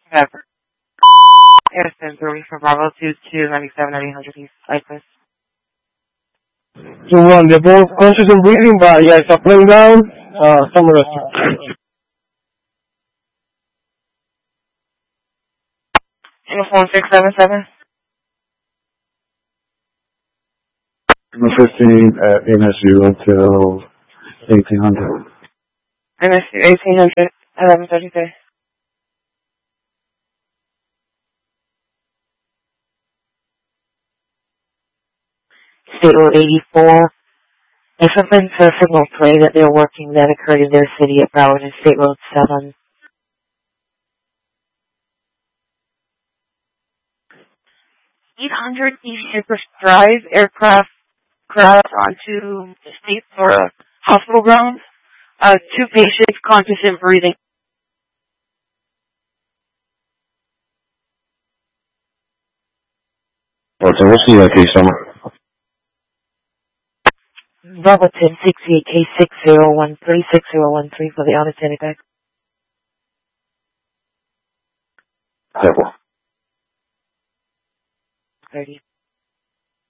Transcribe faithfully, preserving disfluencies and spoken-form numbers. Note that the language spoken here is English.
Pepper. Airspin three for Bravo two two ninety-seven ninety East Cypress. two one, they're both conscious and breathing, but yeah, it's up and down. Uh, some of the Uniform six seven seven. fifteen at M S U until eighteen hundred. M S U eighteen hundred, eleven thirty-three. State Road eighty-four. If something's a signal play that they're working that occurred in their city at Broward and State Road seven. eight hundred East Cypress Drive, aircraft crashed onto the state or uh, hospital grounds. Uh, two patients conscious and breathing. Oh, so what's the uh, case number? Bravo ten sixty-eight K six zero one three six zero one three for the unattended bag. Careful. thirty.